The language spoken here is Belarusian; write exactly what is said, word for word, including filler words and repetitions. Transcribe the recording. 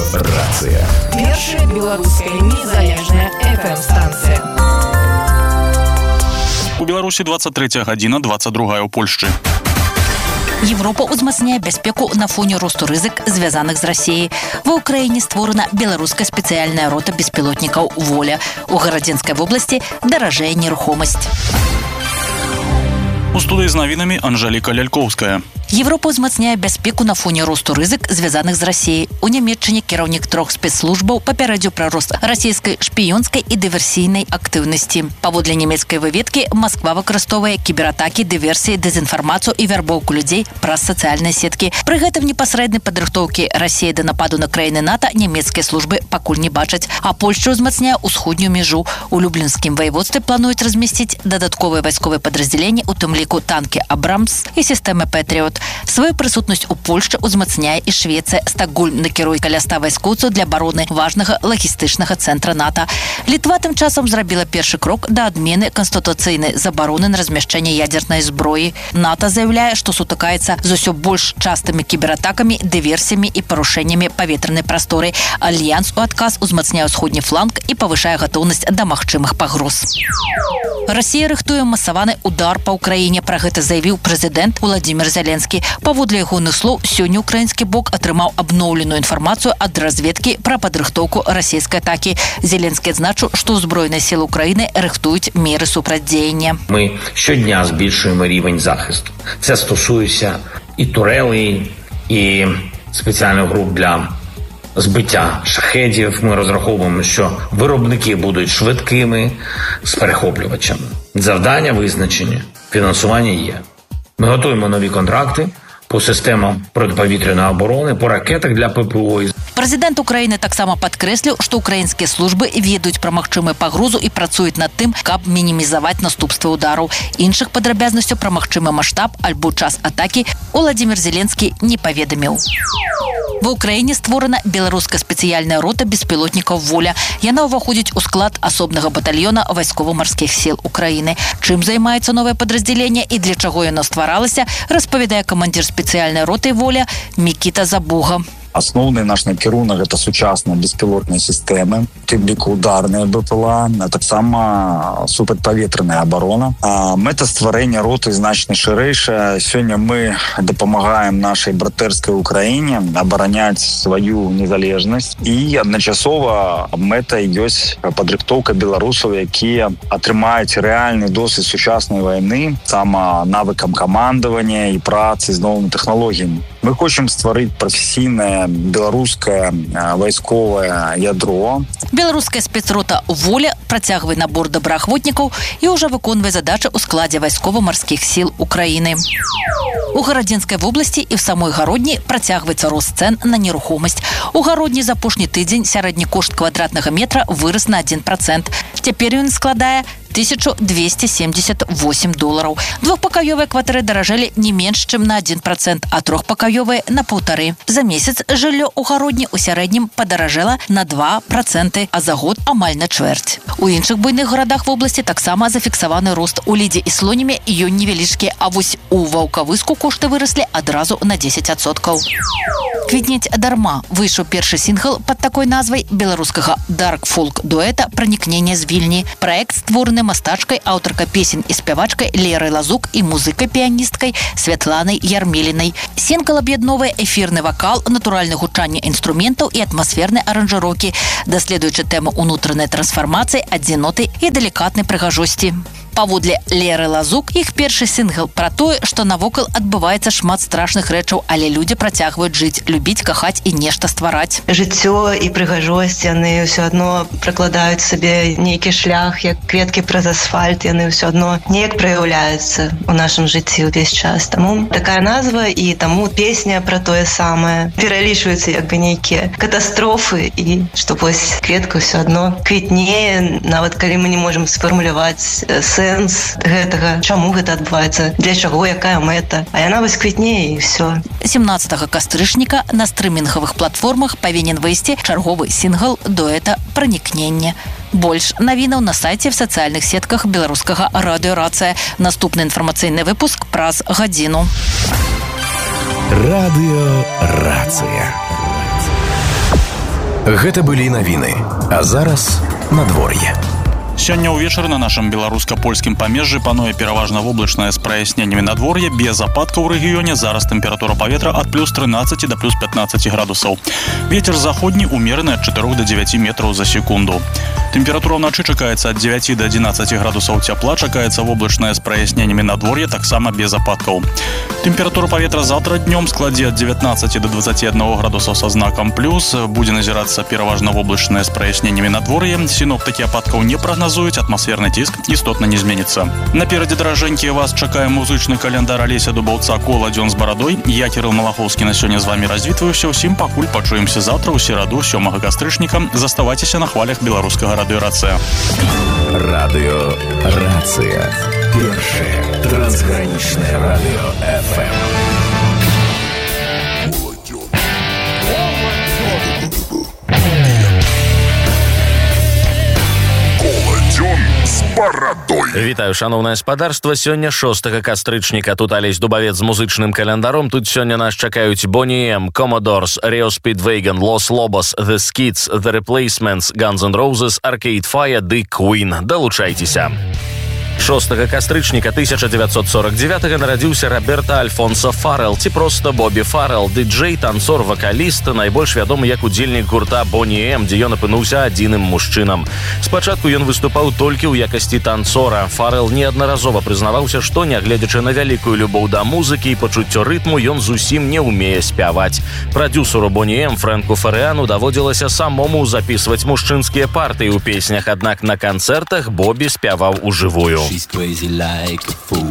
Радыёрацыя. Першая беларуская незалежная эф эм-станцыя. У Беларусі двадцать третья гадзіна, двадцать другая ў Польшчы. Европа узмацняе бяспеку на фоне росту рызык, звязаных з Расіяй. Ва ўкраіне створана беларуская спецыяльная рота беспілотнікаў «Воля». У Гарадзенскай вобласці даражэе нерухомасць. У студыі з навінамі Анжэліка Лялькоўская. Европа узмацняе бяспеку на фоне росту рызык, звязаных з Расіяй. У Нямецчыне кіраўнік трох спецслужбаў папярэдзіў пра рост расійскай шпіёнскай і дыверсійнай актыўнасці. Паводле нямецкай выведкі, Масква выкарыстоўвае кібератакі, дыверсіі, дэзінфармацыю і вярбоўку людзей праз сацыяльныя сеткі. Пры гэтым непасрэднай падрыхтоўкі Расіі да нападу на краіны НАТО нямецкія службы пакуль не бачаць. А Польшча ўзмацняе ўсходнюю мяжу. У Люблінскім ваеводстве плануюць размясціць дадатковыя вайсковыя падраздзяленні, у тым ліку танкі «Абрамс» і сістэмы «Пэтріот». Сваю прысутнасць у Польшчы ўзмацняе і Швецыя. Стакгольм накіруе каля ста вайскоўцаў для абароны важнага лагістычнага цэнтра НАТО. Літва тым часам зрабіла першы крок да адмены канстытуцыйнай забароны на размяшчэнне ядзернай зброі. НАТО заяўляе, што сутыкаецца з усё больш частымі кібератакамі, дыверсіямі і парушэннямі паветранай прасторы. Альянс у адказ узмацняе ўсходні фланг і павышае гатоўнасць да магчымых пагроз. Расія рыхтуе масаваны удар па ўкраіне. Пра гэта заявіў прэзідэнт Уладзімір Зеленскі. Паводле ягоных слоў, сёння ўкраінскі бок атрымаў абноўленую інфармацыю ад разведкі пра падрыхтоўку расійскай атакі. Зеленскі адзначыў, што Збройныя сілы України рихтують міри супрадзеяння. Ми щодня збільшуємо рівень захисту. Це стосується і турелей, і спеціальних груп для збиття шахедів. Ми розраховуємо, що виробники будуть швидкими з перехоплювачами. Завдання визначені, фінансування є. Ми готуємо нові контракти по системам протиповітряної оборони, по ракетах для ППО. Прэзідэнт Украіны таксама падкрэсліў, што ўкраінскія службы ведаюць пра магчымую пагрозу і працуюць над тым, каб мінімізаваць наступствы удараў. Іншых падрабязнасцяў пра магчымы маштаб альбо час атакі Уладзімір Зеленскі не паведаміў. Ва ўкраіне створана беларуская спецыяльная рота беспілотнікаў «Воля». Яна ўваходзіць у склад асобнага батальёна вайсково-марскіх сіл Украіны. Чым займаецца новае падраздзяленне і для чаго яно стваралася, распавядае камандзір спецыяльнай роты «Воля» Мікіта Забуга. Асноўны наш накірунак – гэта сучасныя беспілотныя сістэмы, тым ліку ударная БПЛА, а таксама супрацьпаветраная абарона. Мэта стварэння роты значна шырэйшая. Сёння мы дапамагаем нашай братэрскай Украіне абараняць сваю незалежнасць. І адначасова мэтай ёсць падрыхтоўка беларусаў, якія атрымаюць рэальны досвед сучаснай вайны, сама навыкам камандавання і працы з новымі тэхналогіямі. Мы хочам стварыць прафесійнае беларускае вайсковае ядро. Беларуская спецрота «Воля» працягвае набор добраахвотнікаў і ўжо выконвае задачы ў складзе вайскова-марскіх сіл Украіны. У Гарадзенскай вобласці і в самой Гародні працягваецца рост цэн на нерухомасць. У Гародні за апошні тыдзень сярэдні кошт квадратнага метра вырас на адзін працэнт. Цяпер ён складае тысячу двести семьдесят восемь долараў. Двухпакаёвыя кватэры даражэлі не менш, чым на адзін працэнт, а трохпакаёвыя на паўтары. За месяц жыллё ў Гародні ў сярэднім падаражэла на два працэнты, а за год амаль на чвэрць. У іншых буйных гарадах вобласці таксама зафіксаваны рост. У Лідзе і Слоніме ён невялічкі, а вось у Ваўкавыску кошты выраслі адразу на дзесяць адсоткаў. «Квітнець дарма» выйшаў першы сінгл пад такой назвай беларускага дарк-фолк-дуэта «Пранікненне з Вільні». Праект створаны мастачкай, аўтаркай песень і спявачкай Лерай Лазук і музыкай-піяністкай Святланай Ярмілінай. Сінгл аб'ядноўвае эфірны вакал, натуральнае гучанне інструментаў і атмасфернай аранжыроўкі, даследуючы тэму ўнутранай трансфармацыі, адзіноты і далікатнай прыгажосці. Паводле Леры Лазук, іх першы сінгл пра тое, што навокал адбываецца шмат страшных рэчаў, але людзі працягваюць жыць, любіць, кахаць і нешта ствараць. Жыццё і прыгажосць, яны ўсё адно пракладаюць сабе нейкі шлях, як кветкі праз асфальт, яны ўсё адно неяк праяўляюцца ў нашым жыцці ўвесь час. Таму такая назва і таму песня пра тое самае. Пералічваюцца як бы нейкія катастрофы і што вось кветка ўсё адно квітнее, нават калі мы не можам сфармуляваць сэнс гэтага, чаму гэта адбываецца, для чаго, якая мэта. А яна вось квітнее і ўсё. сямнаццатага кастрычніка на стрымінгавых платформах павінен выйсці чарговы сінгл дуэта «Пранікненне». Больш навінаў на сайце в сацыяльных сетках беларускага радыёрацыя. Наступны інфармацыйны выпуск праз гадзіну. Радыёрацыя. Гэта былі навіны. А зараз надвор'е. Сёння ўвечары на нашым беларуска-польскім памежжы пануе пераважна воблачнае з праясненнямі надвор'е, без ападкаў у рэгіёне. Зараз тэмпература паветра ад плюс трынаццаці да плюс пятнаццаці градусаў. Вецер заходні умераны ад чатырох да дзевяці метраў за секунду. Тэмпература ўначы чакаецца ад дзевяці да адзінаццаці градусаў цяпла, чакаецца воблачнае з праясненнямі надвор'е, таксама без ападкаў. Тэмпература паветра заўтра днём складзе ад дзевятнаццаці да дваццаці аднаго градусаў са знакам плюс. Будзе назірацца пераважна воблачнае з праясненнямі надвор'е. Сіноптыкі ападкаў не прагназуюць, атмасферны ціск істотна не зменіцца. Наперадзе, даражэнькія, вас чакае музычны каляндар Алеся Дубаўца «Кола дзён з барадой». Я, Кірыл Малахоўскі, на сёння з вамі развітваюся. Усім пакуль пачуемся заўтра ў сераду сёмага кастрычніка. Заставайцеся на хвалях беларускага радыёрацыя. Радыё Рацыя. Першае трансгранічнае радыё эф эм. Вітаю, шановнае спадарства. Сёння шостага кастрычніка. Тут Алесь Дубавец з музычным календаром. Тут сёння нас чакаюць Boney M, Commodores, Rio Speedwagon, Los Lobos, The Skids, The Replacements, Guns N' Roses, Arcade Fire ды Queen. Далучайцеся. шостага кастрычніка тысяча дзевяцьсот сорок дзевятага нарадзіўся Роберта Альфонсо Фаррелл, ці проста Бобі Фаррелл, дыджэй, танцор, вакаліст, найбольш вядомы як удзельнік гурта Boney M, дзе ён апынуўся адзіным мужчынам. Спачатку ён выступаў толькі ў якасці танцора. Фаррелл неаднаразова прызнаваўся, што, нягледзячы на вялікую любоў да музыкі і пачуццё рытму, ён зусім не ўмее спяваць. Прадзюсеру Boney M Фрэнку Фарыану даводзілася самому запісваць мужчынскія партыі ў песнях, аднак на канцэртах Бобі спяваў ужывую. She's crazy like a fool.